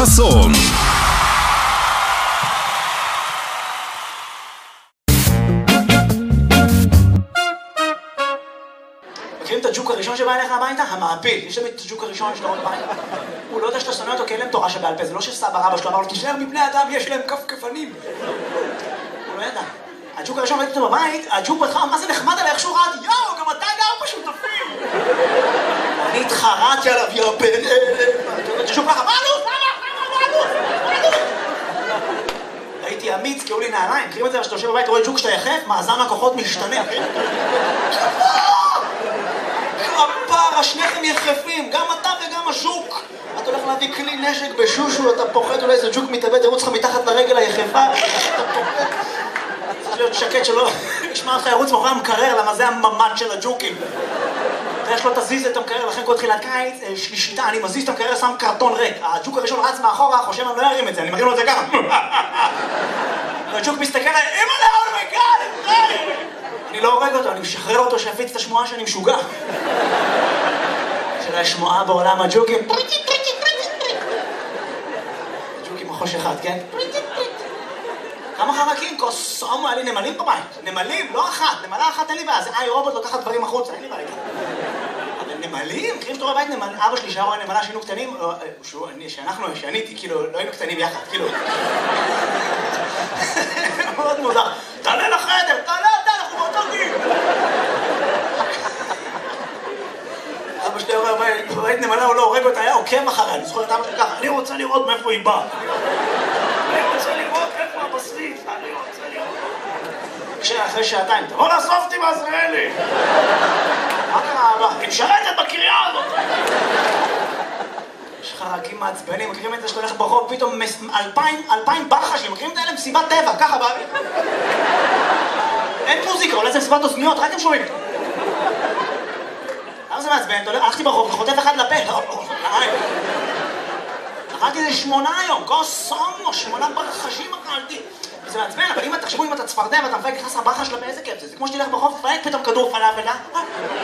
חסון. מכירים את הג'וק הראשון שבא אליך הביתה? המעפיל. יש שם את הג'וק הראשון שלו בבית. הוא לא יודע שאתה שונא אותו כי אין להם תורה שבעל פה. זה לא שסבא רבא שלו אמר לו, תישאר מבני אדם, יש להם כפכפנים. הוא לא ידע. הג'וק הראשון ראיתי אותו בבית, הג'וק בהתחלה, מה זה נחמד עליי, איך שהוא ראה, יאו, גם אתה גר בשותפים. אני התחרתי עליו, יא בן אלה. הג'וק ככה, מה עלות? הייתי אמיץ, קראו לי נעליים. מכירים את זה, כשאתה יושב בבית, רואה ג'וק שאתה יחף, מאזן הכוחות משתנה. הפרה, שניכם יחפים, גם אתה וגם הז'וק. אתה הולך להביא כלי נשק בשושו, אתה פוחד, אולי איזה ג'וק מתאבד, ירוץ לך מתחת לרגל היחפה. אתה פוחד. צריך להיות שקט שלא ישמע אותך ירוץ מאחורי המקרר, למה זה הממד של הג'וקים. איך לא תזיז את המקרר, לכן כל תחילת קיץ, שלישיתה, אני מזיז את המקרר, שם קרטון ריק. הג'וק הראשון רץ מאחורה, חושב אני לא ארים את זה, אני מרים לו את זה ככה. והג'וק מסתכל עליי, אימא'לה, אומייגאד, אני לא הורג אותו, אני משחרר אותו שיפיץ את השמועה שאני משוגע. של השמועה בעולם הג'וקים. הג'וקים מחוש אחד, כן? כמה חרקים? קוסומו, היה לי נמלים בבית. נמלים, לא אחת. נמלה אחת אין לי בעיה. זה רובוט לוקחת דברים החוצה, אין לי בעיה. אבל נמלים? מכירים שאתה רואה בית נמל? אבא שלי שהיה רואה נמלה שהיינו קטנים, שאני כאילו, לא היינו קטנים יחד, כאילו. מאוד מוזר. תעלה לחדר, תעלה אתה, אנחנו באותו גיל. אבא שלי רואה בית נמלה, הוא לא הורג אותה, היה עוקב אחריי. אני זוכר את אבא שלי ככה, אני רוצה לראות מאיפה היא באה. אני רוצה לראות איפה הבשריף, אני רוצה לראות. אחרי שעתיים, תבוא לאסוף אותי בעזריאלי. מה קרה אבא? היא משרתת בקריה הזאת. יש חרקים מעצבנים, מכירים את זה שאתה הולך ברחוב, פתאום 2,000 ברחשים, מכירים את האלה מסיבת טבע, ככה באוויר. אין מוזיקה, אולי זה מסיבת אוזניות, רק הם שומעים. למה זה מעצבן? הלכתי ברחוב, חוטף אחד לפה. אכלתי איזה 8 היום, קוסומו, 8 ברחשים אכלתי. זה מעצבן, אבל אם תחשבו אם אתה צפרדע ואתה מפייק נכנס הברחה שלה באיזה כיף זה. זה כמו שתלך ברחוב, פייק פתאום כדור פלאפל,